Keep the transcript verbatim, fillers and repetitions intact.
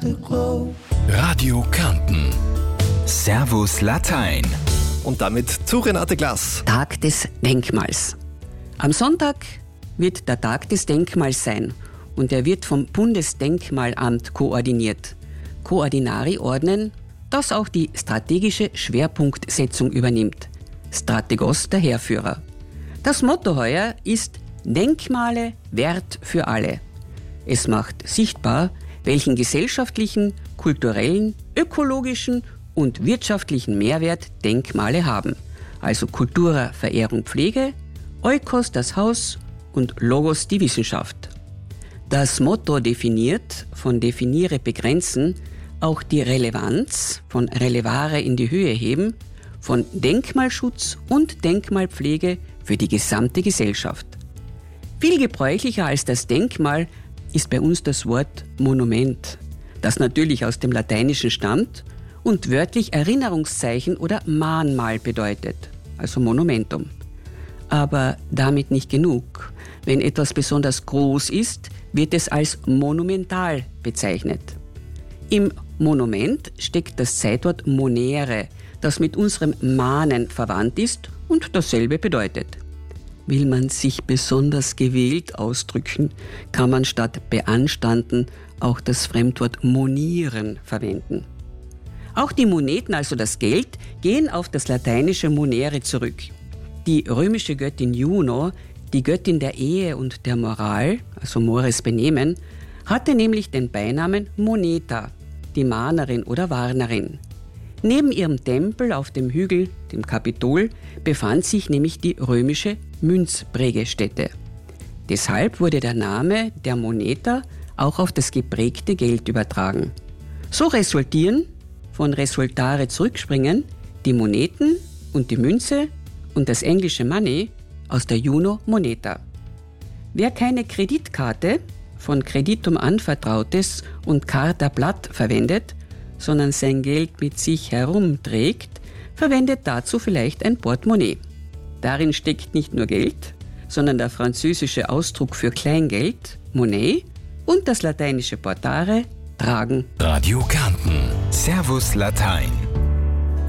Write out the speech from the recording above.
to glow. Radio Kärnten. Servus Latein. Und damit zu Renate Glass. Tag des Denkmals. Am Sonntag wird der Tag des Denkmals sein und er wird vom Bundesdenkmalamt koordiniert. Koordinari ordnen, das auch die strategische Schwerpunktsetzung übernimmt. Strategos der Heerführer. Das Motto heuer ist Denkmale Wert für alle. Es macht sichtbar, welchen gesellschaftlichen, kulturellen, ökologischen und wirtschaftlichen Mehrwert Denkmale haben. Also Kultura Verehrung Pflege, Oikos das Haus und Logos die Wissenschaft. Das Motto definiert, von definiere begrenzen, auch die Relevanz, von relevare in die Höhe heben, von Denkmalschutz und Denkmalpflege für die gesamte Gesellschaft. Viel gebräuchlicher als das Denkmal ist bei uns das Wort Monument, das natürlich aus dem Lateinischen stammt und wörtlich Erinnerungszeichen oder Mahnmal bedeutet, also Monumentum. Aber damit nicht genug. Wenn etwas besonders groß ist, wird es als monumental bezeichnet. Im Monument steckt das Zeitwort monere, das mit unserem Mahnen verwandt ist und dasselbe bedeutet. Will man sich besonders gewählt ausdrücken, kann man statt beanstanden auch das Fremdwort monieren verwenden. Auch die Moneten, also das Geld, gehen auf das lateinische monere zurück. Die römische Göttin Juno, die Göttin der Ehe und der Moral, also mores benehmen, hatte nämlich den Beinamen Moneta, die Mahnerin oder Warnerin. Neben ihrem Tempel auf dem Hügel, dem Kapitol, befand sich nämlich die römische Münzprägestätte. Deshalb wurde der Name der Moneta auch auf das geprägte Geld übertragen. So resultieren, von resultare zurückspringen, die Moneten und die Münze und das englische Money aus der Juno Moneta. Wer keine Kreditkarte, von Kreditum anvertrautes und Carta Blatt verwendet, sondern sein Geld mit sich herumträgt, verwendet dazu vielleicht ein Portemonnaie. Darin steckt nicht nur Geld, sondern der französische Ausdruck für Kleingeld, Monnaie, und das lateinische Portare, tragen. Radio Kärnten. Servus Latein.